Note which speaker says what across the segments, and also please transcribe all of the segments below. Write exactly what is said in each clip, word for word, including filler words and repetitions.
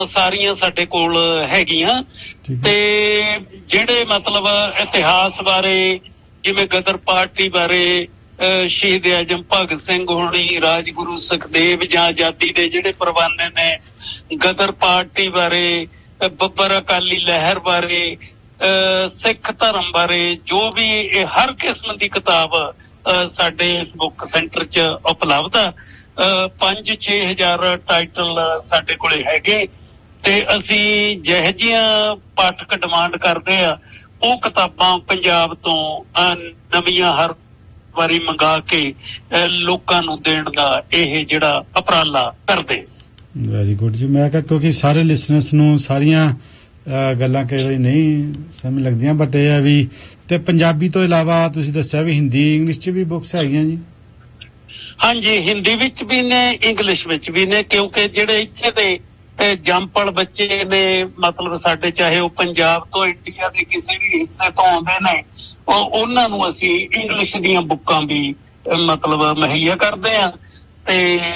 Speaker 1: ਸਾਰੀਆਂ ਸਾਡੇ ਕੋਲ ਹੈਗੀਆਂ ਤੇ ਜਿਹੜੇ ਮਤਲਬ ਇਤਿਹਾਸ ਬਾਰੇ ਜਿਵੇਂ ਗਦਰ ਪਾਰਟੀ ਬਾਰੇ ਸ਼ਹੀਦ ਆਜਮ ਭਗਤ ਸਿੰਘ ਹੋਣੀ, ਰਾਜਗੁਰੂ ਸੁਖਦੇਵ ਜਾਂ ਆਜ਼ਾਦੀ ਦੇ ਜਿਹੜੇ ਪਰਵਾਨੇ ਨੇ, ਗਦਰ ਪਾਰਟੀ ਬਾਰੇ, ਬੱਬਰ ਅਕਾਲੀ ਲਹਿਰ ਬਾਰੇ, ਸਿੱਖ ਧਰਮ ਬਾਰੇ, ਜੋ ਵੀ ਇਹ ਹਰ ਕਿਸਮ ਦੀ ਕਿਤਾਬ ਸਾਡੇ ਇਸ ਬੁੱਕ ਸੈਂਟਰ 'ਚ ਉਪਲਬਧ ਆ। ਪੰਜ ਛੇ ਹਜ਼ਾਰ ਟਾਈਟਲ ਸਾਡੇ ਕੋਲੇ ਹੈਗੇ ਤੇ ਅਸੀਂ ਜਿਹੋ ਜਿਹੀਆਂ ਪਾਠਕ ਡਿਮਾਂਡ ਕਰਦੇ ਆ ਉਹ ਕਿਤਾਬਾਂ ਪੰਜਾਬ ਤੋਂ ਨਵੀਆਂ ਹਰ ਵਾਰੀ ਮੰਗਾ ਕੇ ਲੋਕਾਂ ਨੂੰ ਦੇਣ ਦਾ ਇਹ ਜਿਹੜਾ ਉਪਰਾਲਾ ਕਰਦੇ।
Speaker 2: ਵੈਰੀ ਗੁੱਡ ਜੀ। ਮੈਂ ਕਿਹਾ ਕਿਉਂਕਿ ਸਾਰੇ ਲਿਸਨਰਸ ਨੂੰ ਸਾਰੀਆਂ ਗੱਲਾਂ ਕਈ ਵਾਰੀ ਨਹੀਂ ਸਮਝ ਲੱਗਦੀਆਂ, ਬਟ ਇਹ ਆ ਵੀ ਤੇ ਪੰਜਾਬੀ ਤੋਂ ਇਲਾਵਾ ਤੁਸੀਂ ਦੱਸਿਆ ਵੀ ਹਿੰਦੀ ਇੰਗਲਿਸ਼ 'ਚ ਵੀ ਬੁੱਕਸ ਹੈਗੀਆਂ ਜੀ?
Speaker 1: ਹਾਂਜੀ, ਹਿੰਦੀ ਵਿੱਚ ਵੀ ਨੇ, ਇੰਗਲਿਸ਼ ਵਿੱਚ ਵੀ ਨੇ, ਕਿਉਂਕਿ ਜਿਹੜੇ ਇੱਥੇ ਦੇ ਜੰਪਲ ਬੱਚੇ ਨੇ ਮਤਲਬ ਸਾਡੇ, ਚਾਹੇ ਉਹ ਪੰਜਾਬ ਤੋਂ ਇੰਡੀਆ ਦੇ ਕਿਸੇ ਵੀ ਹਿੱਸੇ ਤੋਂ ਆਉਂਦੇ ਨੇ, ਉਹ ਉਹਨਾਂ ਨੂੰ ਅਸੀਂ ਇੰਗਲਿਸ਼ ਦੀਆਂ ਬੁੱਕਾਂ ਵੀ ਮਤਲਬ ਮੁਹੱਈਆ ਕਰਦੇ ਹਾਂ। ਤੇ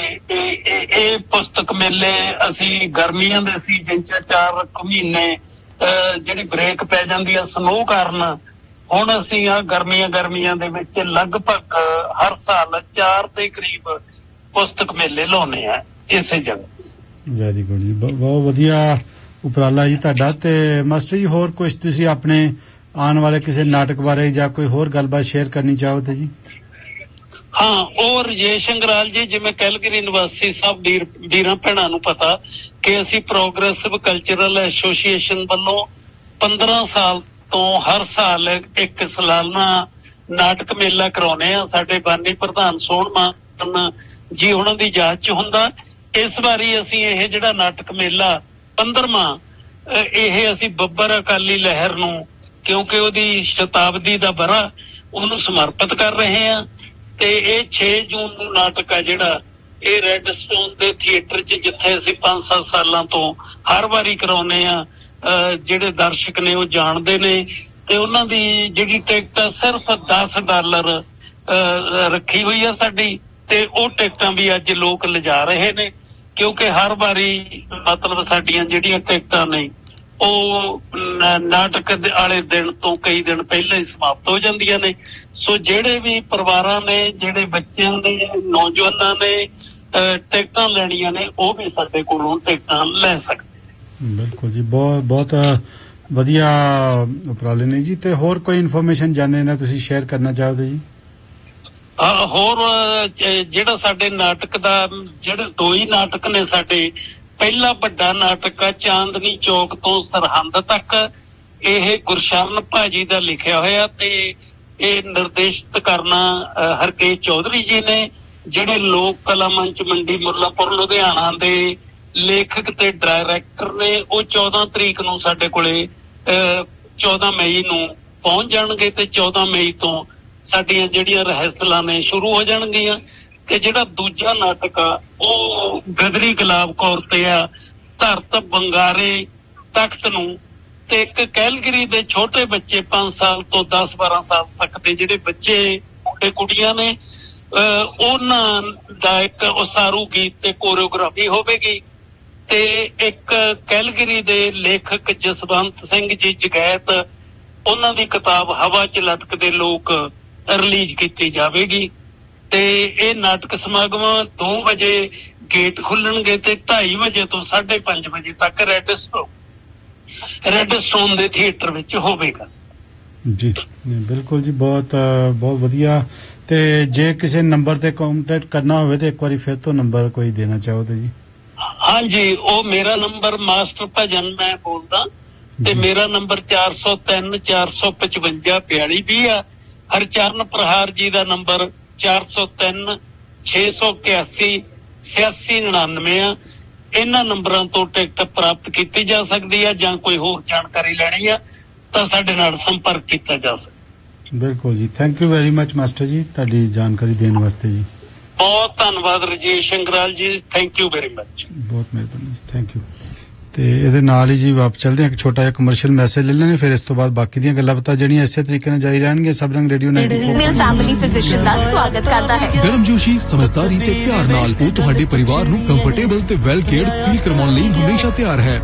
Speaker 1: ਇਹ ਪੁਸਤਕ ਮੇਲੇ ਅਸੀਂ ਗਰਮੀਆਂ ਦੇ ਸੀਜ਼ਨ 'ਚ ਚਾਰ ਕੁ ਮਹੀਨੇ ਜਿਹੜੀ ਬ੍ਰੇਕ ਪੈ ਜਾਂਦੀ ਆ ਸਨੋ ਕਾਰਨ, ਹੁਣ ਅਸੀਂ ਆ ਗਰਮੀਆਂ ਗਰਮੀਆਂ ਦੇ ਵਿੱਚ ਲਗਭਗ ਹਰ ਸਾਲ ਚਾਰ ਦੇ ਕਰੀਬ ਪੁਸਤਕ ਮੇਲੇ ਲਾਉਂਦੇ ਆ ਇਸੇ ਜਗ੍ਹਾ।
Speaker 2: ਵੈਰੀ ਗੁੱਡ ਜੀ, ਬਹੁਤ ਵਧੀਆ ਉਪਰਾਲਾ ਜੀ ਤੁਹਾਡਾ। ਤੇ ਮਾਸਟਰ ਜੀ ਹੋਰ ਕੁਛ ਤੁਸੀਂ ਆਪਣੇ ਆਉਣ ਵਾਲੇ ਕਿਸੇ ਨਾਟਕ ਬਾਰੇ ਜਾਂ ਕੋਈ ਹੋਰ ਗੱਲਬਾਤ ਸ਼ੇਅਰ ਕਰਨੀ ਚਾਹੋ ਤੇ ਜੀ?
Speaker 1: ਹਾਂ, ਉਹ ਰਜੇਸ਼ ਅੰਗਰਾਲ ਜੀ, ਜਿਵੇਂ ਕੈਲਗਰੀ ਨਿਵਾਸੀ ਸਭ ਵੀਰ ਵੀਰਾਂ ਭੈਣਾਂ ਨੂੰ ਪਤਾ ਕਿ ਅਸੀਂ ਪ੍ਰੋਗਰੈਸਿਵ ਕਲਚਰਲ ਐਸੋਸੀਏਸ਼ਨ ਵੱਲੋਂ ਪੰਦਰਾਂ ਸਾਲ ਤੋਂ ਹਰ ਸਾਲ ਇੱਕ ਸਾਲਾਨਾ ਨਾਟਕ ਮੇਲਾ ਕਰਾਉਨੇ ਆ। ਸਾਡੇ ਬਾਨੀ ਪ੍ਰਧਾਨ ਸੋਹਣਮਾਨ ਜੀ ਉਹਨਾਂ ਦੀ ਯਾਦ 'ਚ ਹੁੰਦਾ। ਇਸ ਵਾਰੀ ਅਸੀਂ ਇਹ ਜਿਹੜਾ ਨਾਟਕ ਮੇਲਾ ਪੰਦਰਵਾਂ, ਇਹ ਅਸੀਂ ਬੱਬਰ ਅਕਾਲੀ ਲਹਿਰ ਨੂੰ, ਕਿਉਂਕਿ ਉਹਦੀ ਸ਼ਤਾਬਦੀ ਦਾ ਵਰ੍ਹਾ, ਉਹਨੂੰ ਸਮਰਪਿਤ ਕਰ ਰਹੇ ਹਾਂ। ਤੇ ਇਹ ਛੇ ਜੂਨ ਨੂੰ ਨਾਟਕ ਆ ਜਿਹੜਾ ਇਹ ਰੈੱਡ ਸਟੋਨ ਦੇ ਥੀਏਟਰ 'ਚ, ਜਿੱਥੇ ਅਸੀਂ ਪੰਜ ਸੱਤ ਸਾਲਾਂ ਤੋਂ ਹਰ ਵਾਰੀ ਕਰਾਉਂਦੇ ਆ, ਜਿਹੜੇ ਦਰਸ਼ਕ ਨੇ ਉਹ ਜਾਣਦੇ ਨੇ। ਤੇ ਉਹਨਾਂ ਦੀ ਜਿਹੜੀ ਟਿਕਟ ਆ ਸਿਰਫ ਦਸ ਡਾਲਰ ਰੱਖੀ ਹੋਈ ਆ ਸਾਡੀ, ਤੇ ਉਹ ਟਿਕਟਾਂ ਵੀ ਅੱਜ ਲੋਕ ਲਿਜਾ ਰਹੇ ਨੇ, ਕਿਉਂਕਿ ਹਰ ਵਾਰੀ ਮਤਲਬ ਸਾਡੀਆਂ ਜਿਹੜੀਆਂ ਟਿਕਟਾਂ ਨੇ ਉਹ ਨਾਟਕ ਵਾਲੇ ਦਿਨ ਤੋਂ ਕਈ ਦਿਨ ਪਹਿਲਾਂ ਹੀ ਸਮਾਪਤ ਹੋ ਜਾਂਦੀਆਂ ਨੇ। ਸੋ ਜਿਹੜੇ ਵੀ ਪਰਿਵਾਰਾਂ ਨੇ, ਜਿਹੜੇ ਬੱਚਿਆਂ ਦੇ, ਨੌਜਵਾਨਾਂ ਨੇ ਟਿਕਟਾਂ ਲੈਣੀਆਂ ਨੇ, ਉਹ ਵੀ ਸਾਡੇ ਕੋਲੋਂ ਟਿਕਟਾਂ ਲੈ ਸਕਦੇ। ਬਿਲਕੁਲ
Speaker 2: ਜੀ, ਬਹੁਤ ਬਹੁਤ ਵਧੀਆ ਉਪਰਾਲੇ ਨੇ ਜੀ। ਤੇ ਹੋਰ ਕੋਈ ਇਨਫੋਰਮੇਸ਼ਨ ਜਾਣਦੇ ਨਾ ਤੁਸੀਂ ਸ਼ੇਅਰ ਕਰਨਾ ਚਾਹੋਗੇ ਜੀ?
Speaker 1: ਹੋਰ ਜਿਹੜਾ ਸਾਡੇ ਨਾਟਕ ਦਾ, ਜਿਹੜੇ ਦੋ ਹੀ ਨਾਟਕ ਨੇ ਸਾਡੇ, ਪਹਿਲਾ ਵੱਡਾ ਨਾਟਕ ਆ ਚਾਂਦਨੀ ਚੌਕ ਤੋਂ ਸਰਹੰਦ ਤੱਕ, ਇਹ ਗੁਰਸ਼ਰਨ ਭਾਜੀ ਦਾ ਲਿਖਿਆ ਹੋਇਆ ਤੇ ਇਹ ਨਿਰਦੇਸ਼ਿਤ ਕਰਨਾ ਹਰਕੇਸ਼ ਚੌਧਰੀ ਜੀ ਨੇ, ਜਿਹੜੇ ਲੋਕ ਕਲਾ ਮੰਚ ਮੰਡੀ ਮੁੱਲਾਂਪੁਰ ਲੁਧਿਆਣਾ ਦੇ ਲੇਖਕ ਤੇ ਡਾਇਰੈਕਟਰ ਨੇ। ਉਹ ਚੌਦਾਂ ਤਰੀਕ ਨੂੰ ਸਾਡੇ ਕੋਲੇ ਚੌਦਾਂ ਮਈ ਨੂੰ ਪਹੁੰਚ ਜਾਣਗੇ ਤੇ ਚੌਦਾਂ ਮਈ ਤੋਂ ਸਾਡੀਆਂ ਜਿਹੜੀਆਂ ਰਿਹਰਸਲਾਂ ਨੇ ਸ਼ੁਰੂ ਹੋ ਜਾਣਗੀਆਂ। ਤੇ ਜਿਹੜਾ ਦੂਜਾ ਨਾਟਕ ਆ ਉਹ ਗਦਰੀ ਗੁਲਾਬ ਕੌਰ ਤੇ ਆ, ਧਰਤ ਬੰਗਾਰੇ ਤਖਤ ਨੂੰ, ਤੇ ਇੱਕ ਕੈਲਗਰੀ ਦੇ ਛੋਟੇ ਬੱਚੇ ਪੰਜ ਸਾਲ ਤੋਂ ਦਸ ਬਾਰਾਂ ਸਾਲ ਤੱਕ ਦੇ ਜਿਹੜੇ ਬੱਚੇ ਮੁੰਡੇ ਕੁੜੀਆਂ ਨੇ, ਉਹਨਾਂ ਦਾ ਇੱਕ ਉਸਾਰੂ ਗੀਤ ਤੇ ਕੋਰੀਓਗ੍ਰਾਫੀ ਹੋਵੇਗੀ। ਤੇ ਇੱਕ ਕੈਲਗਰੀ ਦੇ ਲੇਖਕ ਜਸਵੰਤ ਸਿੰਘ ਜੀ ਜਗੈਤ, ਉਹਨਾਂ ਦੀ ਕਿਤਾਬ ਹਵਾ 'ਚ ਲਟਕਦੇ ਲੋਕ ਰਿਲੀਜ਼ ਕੀਤੀ ਜਾਵੇਗੀ। ਤੇ ਇਹ ਨਾਟਕ ਸਮਾਗਮ ਦੋ ਵਜੇ ਗੇਟ ਖੁੱਲਣਗੇ ਤੇ ਢਾਈ ਵਜੇ ਤੋਂ ਸਾਢੇ ਪੰਜ ਵਜੇ ਤੱਕ ਰੈੱਡ ਸਟੋਨ ਰੈੱਡ ਸਟੋਨ ਦੇ ਥੀਏਟਰ ਵਿੱਚ ਹੋਵੇਗਾ
Speaker 2: ਜੀ। ਬਿਲਕੁਲ ਜੀ, ਬਹੁਤ ਬਹੁਤ ਵਧੀਆ। ਤੇ ਜੇ ਕਿਸੇ ਨੰਬਰ ਤੇ ਕੰਟੈਕਟ ਕਰਨਾ ਹੋਵੇ ਤੇ ਇੱਕ ਵਾਰੀ ਫਿਰ ਤੋਂ ਨੰਬਰ ਕੋਈ ਦੇਣਾ ਚਾਹੋ ਤੇ ਜੀ?
Speaker 1: ਹਾਂਜੀ, ਉਹ ਮੇਰਾ ਨੰਬਰ ਮਾਸਟਰ ਭਜਨ ਮੈਂ ਬੋਲਦਾ ਤੇ ਮੇਰਾ ਨੰਬਰ ਚਾਰ ਸੌ ਤਿੰਨ ਚਾਰ ਸੌ ਪਚਵੰਜਾ ਬਿਆਲੀ ਵੀਹ ਆ। ਹਰਚਰਨ ਪ੍ਰਹਾਰ ਜੀ ਦਾ ਨੰਬਰ ਚਾਰ ਸੌ ਤਿੰਨ ਛੇ ਸੌ ਇਕਿਆਸੀ ਛਿਆਸੀ ਨੜਿਨਵੇਂ ਆ। ਇਹਨਾਂ ਨੰਬਰਾਂ ਤੋਂ ਟਿਕਟ ਪ੍ਰਾਪਤ ਕੀਤੀ ਜਾ ਸਕਦੀ ਆ, ਜਾਂ ਕੋਈ ਹੋਰ ਜਾਣਕਾਰੀ ਲੈਣੀ ਆ ਤਾਂ ਸਾਡੇ ਨਾਲ ਸੰਪਰਕ ਕੀਤਾ ਜਾ ਸਕਦਾ।
Speaker 2: ਬਿਲਕੁਲ ਜੀ, thank you very much master ਜੀ ਤੁਹਾਡੀ ਜਾਣਕਾਰੀ ਦੇਣ ਵਾਸਤੇ ਜੀ।
Speaker 1: ਬਹੁਤ ਧੰਨਵਾਦ ਰਜੇਸ਼ ਅੰਗਰਾਲ ਜੀ, ਥੈਂਕ ਯੂ ਵੈਰੀ ਮਚ।
Speaker 2: ਬਹੁਤ ਮਿਹਰਬਾਨੀ, ਥੈਂਕ ਯੂ। ਤੇ ਇਹਦੇ ਨਾਲ ਹੀ ਜੀ ਵਾਪਸ ਚੱਲਦੇ ਹਾਂ, ਇੱਕ ਛੋਟਾ ਜਿਹਾ ਕਮਰਸ਼ੀਅਲ ਮੈਸੇਜ ਲੈ ਲੈਣੇ, ਫਿਰ ਇਸ ਤੋਂ ਬਾਅਦ ਬਾਕੀ ਦੀਆਂ ਗੱਲਾਂ ਬਾਤਾਂ ਜਿਹੜੀਆਂ ਇਸੇ ਤਰੀਕੇ ਨਾਲ ਜਾਰੀ ਰਹਿਣਗੀਆਂ। ਸਬ ਰੰਗ radio ninety four
Speaker 3: male family physician ਦਾ ਸਵਾਗਤ ਕਰਦਾ ਹੈ।
Speaker 4: ਗਰਮਜੋਸ਼ੀ, ਸਮਝਦਾਰੀ ਤੇ ਪਿਆਰ ਨਾਲ ਉਹ ਤੁਹਾਡੇ ਪਰਿਵਾਰ ਨੂੰ ਕੰਫਰਟੇਬਲ ਤੇ ਵੈਲ ਕੇਅਰਡ ਫੀਲ ਕਰਵਾਉਣ ਲਈ ਹਮੇਸ਼ਾ ਤਿਆਰ ਹੈ।